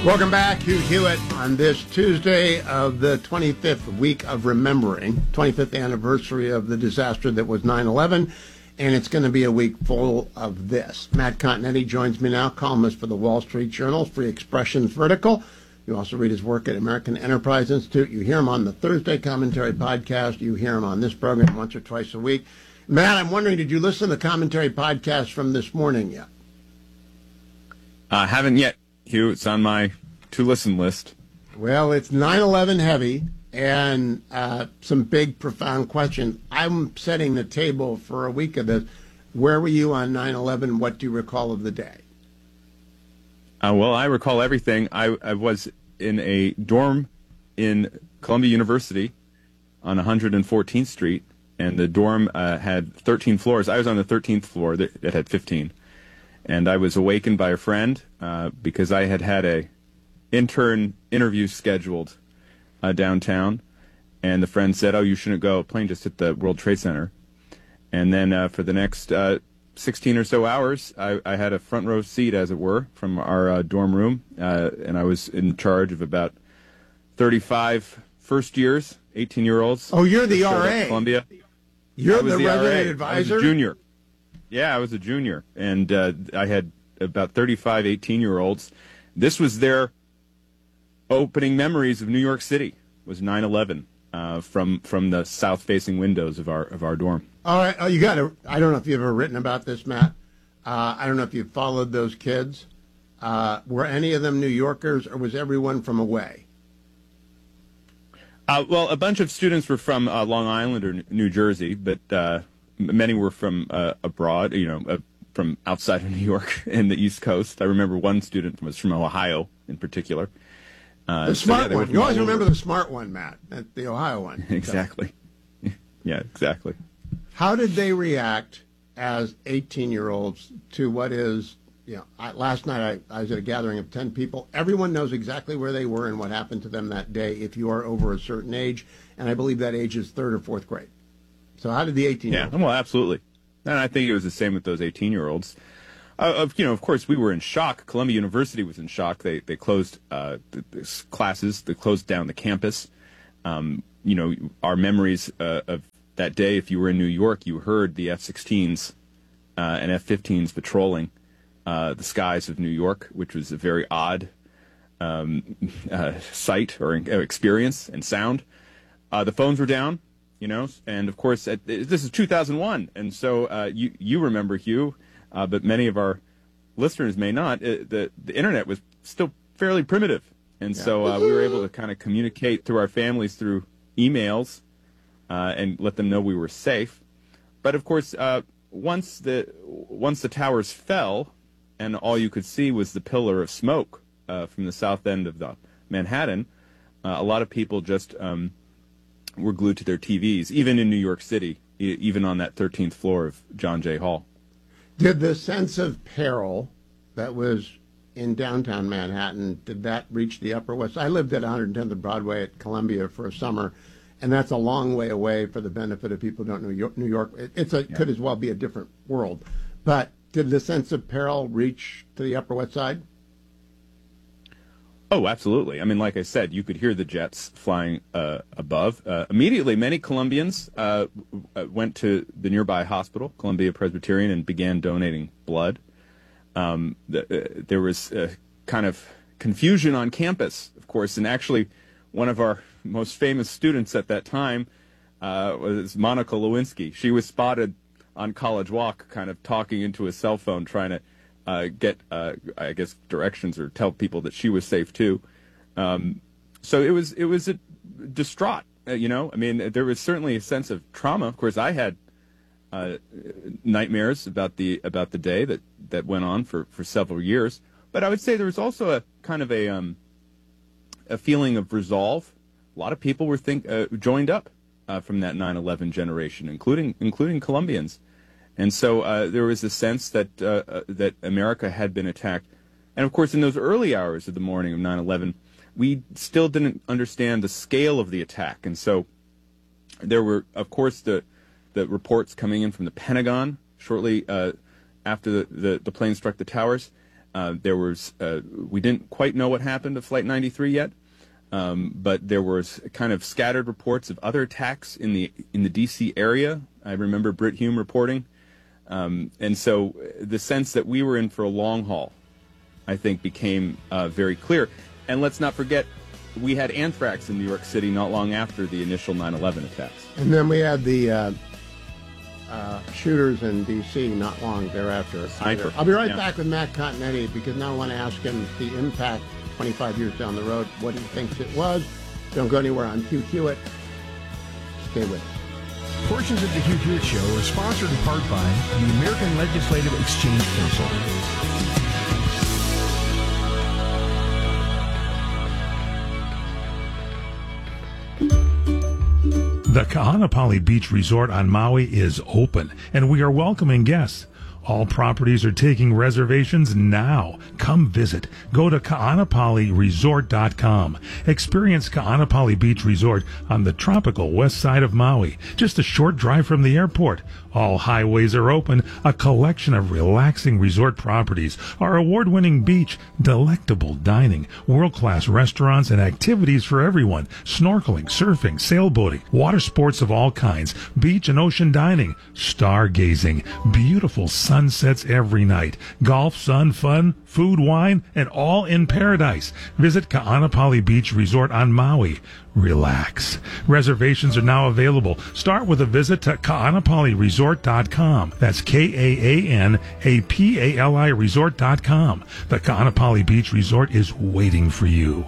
Welcome back, Hugh Hewitt, on this Tuesday of the 25th week of remembering, 25th anniversary of the disaster that was 9/11, and it's going to be a week full of this. Matt Continetti joins me now, columnist for the Wall Street Journal, Free Expressions Vertical. You also read his work at American Enterprise Institute. You hear him on the Thursday Commentary podcast. You hear him on this program once or twice a week. Matt, I'm wondering, did you listen to the Commentary podcast from this morning yet? I haven't yet, Hugh. It's on my to-listen list. Well, it's 9/11 heavy and some big, profound questions. I'm setting the table for a week of this. Where were you on 9/11? What do you recall of the day? Well, I recall everything. I was in a dorm in Columbia University on 114th Street, and the dorm had 13 floors. I was on the 13th floor. That had 15. And I was awakened by a friend because I had a intern interview scheduled downtown, and the friend said, "Oh, you shouldn't go. A plane just hit the World Trade Center." And then for the next 16 or so hours, I had a front row seat, as it were, from our dorm room, and I was in charge of about 35 first years, 18-year-olds. Oh, you're the RA. Columbia. You're the resident advisor? I was a junior. Yeah, I was a junior, and I had about 35 18-year-olds. This was their opening memories of New York City, was 9/11 from the south-facing windows of our dorm. All right, you got to. I don't know if you've ever written about this, Matt. I don't know if you've followed those kids. Were any of them New Yorkers, or was everyone from away? Well, a bunch of students were from Long Island or New Jersey, but many were from abroad, from outside of New York and the East Coast. I remember one student was from Ohio in particular. The smart one. You always remember the smart one, Matt, the Ohio one. Exactly. Yeah, exactly. How did they react as 18-year-olds to what is, last night I was at a gathering of 10 people. Everyone knows exactly where they were and what happened to them that day if you are over a certain age, and I believe that age is 3rd or 4th grade. So how did the 18-year-olds? Yeah, well, absolutely. And I think it was the same with those 18-year-olds. Of course, we were in shock. Columbia University was in shock. They closed the classes. They closed down the campus. Our memories of that day, if you were in New York, you heard the F-16s and F-15s patrolling the skies of New York, which was a very odd sight or experience and sound. The phones were down, and of course, this is 2001, and so you remember, Hugh, but many of our listeners may not. The internet was still fairly primitive, and so we were able to kind of communicate through our families through emails and let them know we were safe. But of course, once the towers fell, and all you could see was the pillar of smoke from the south end of the Manhattan, a lot of people just were glued to their TVs, even in New York City, even on that 13th floor of John Jay Hall. Did the sense of peril that was in downtown Manhattan, did that reach the Upper West? I lived at 110th and Broadway at Columbia for a summer, and that's a long way away for the benefit of people who don't know New York. Could as well be a different world. But did the sense of peril reach to the Upper West Side? Oh, absolutely. I mean, like I said, you could hear the jets flying above. Immediately, many Columbians went to the nearby hospital, Columbia Presbyterian, and began donating blood. There was kind of confusion on campus, of course, and actually one of our most famous students at that time was Monica Lewinsky. She was spotted on College Walk kind of talking into a cell phone, trying to get, I guess, directions or tell people that she was safe too. So it was a distraught, I mean, there was certainly a sense of trauma. Of course, I had nightmares about the day that went on for several years. But I would say there was also a kind of a feeling of resolve. A lot of people were joined up from that 9/11 generation, including Columbians. And so there was a sense that America had been attacked. And, of course, in those early hours of the morning of 9/11, we still didn't understand the scale of the attack. And so there were, of course, the reports coming in from the Pentagon shortly after the plane struck the towers. We didn't quite know what happened to Flight 93 yet, but there was kind of scattered reports of other attacks in the D.C. area. I remember Brit Hume reporting. And so the sense that we were in for a long haul, I think, became very clear. And let's not forget, we had anthrax in New York City not long after the initial 9/11 attacks. And then we had the shooters in D.C. not long thereafter. Sniper. I'll be right back with Matt Continetti, because now I want to ask him the impact 25 years down the road, what he thinks it was. Don't go anywhere. I'm Hugh Hewitt. Stay with us. Portions of the Hugh Hewitt Show are sponsored in part by the American Legislative Exchange Council. The Kahanapali Beach Resort on Maui is open, and we are welcoming guests. All properties are taking reservations now. Come visit. Go to kaanapaliresort.com. Experience Kaanapali Beach Resort on the tropical west side of Maui, just a short drive from the airport. All highways are open, a collection of relaxing resort properties, our award-winning beach, delectable dining, world-class restaurants, and activities for everyone, snorkeling, surfing, sailboating, water sports of all kinds, beach and ocean dining, stargazing, beautiful sunsets every night, golf, sun, fun, food, wine, and all in paradise. Visit Kaanapali Beach Resort on Maui. Relax. Reservations are now available. Start with a visit to kaanapaliresort.com. That's Kaanapali resort.com. The Kaanapali Beach Resort is waiting for you.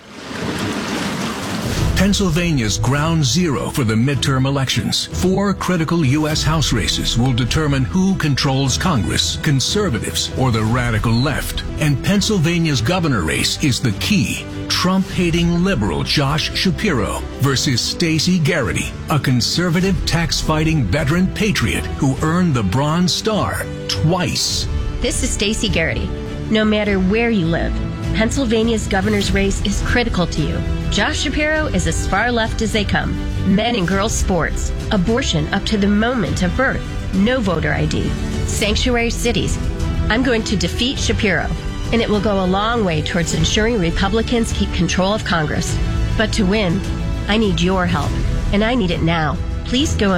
Pennsylvania's ground zero for the midterm elections. 4 critical U.S. House races will determine who controls Congress, conservatives or the radical left. And Pennsylvania's governor race is the key. Trump-hating liberal Josh Shapiro versus Stacey Garrity, a conservative tax-fighting veteran patriot who earned the Bronze Star twice. This is Stacey Garrity. No matter where you live, Pennsylvania's governor's race is critical to you. Josh Shapiro is as far left as they come. Men and girls sports, abortion up to the moment of birth, no voter ID, sanctuary cities. I'm going to defeat Shapiro, and it will go a long way towards ensuring Republicans keep control of Congress. But to win, I need your help, and I need it now. Please go